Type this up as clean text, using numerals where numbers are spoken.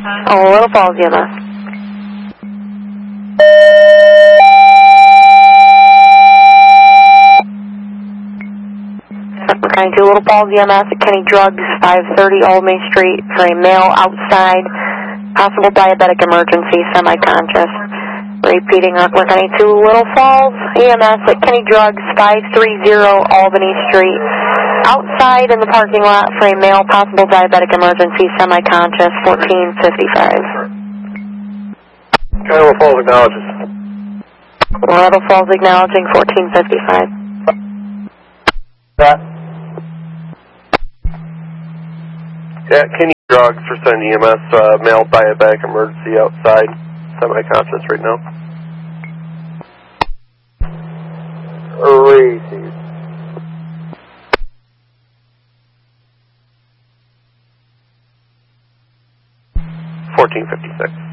Oh, Little Falls EMS. County 2 Little Falls EMS at Kenny Drugs, 530 Old Main Street for a male outside, possible diabetic emergency, semi-conscious. Repeating, Rockland County 2 Little Falls EMS at Kenny Drugs, 530 Albany Street, outside in the parking lot for a male, possible diabetic emergency, semi-conscious, 1455. Little Falls acknowledges. Little Falls acknowledging 1455. That. Yeah, Kenny Drugs for sending EMS, male diabetic emergency outside, semi-conscious right now. Crazy. 1456.